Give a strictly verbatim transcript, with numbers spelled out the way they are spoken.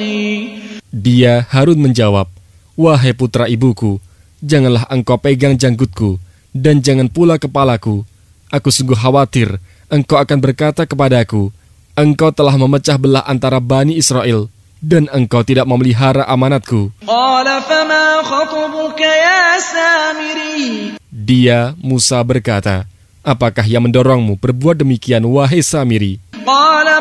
Dia, Harun, menjawab, "Wahai putra ibuku, janganlah engkau pegang janggutku, dan jangan pula kepalaku. Aku sungguh khawatir engkau akan berkata kepadaku, engkau telah memecah belah antara Bani Israel, dan engkau tidak memelihara amanatku." Dia, Musa, berkata, "Apakah yang mendorongmu berbuat demikian, wahai Samiri?"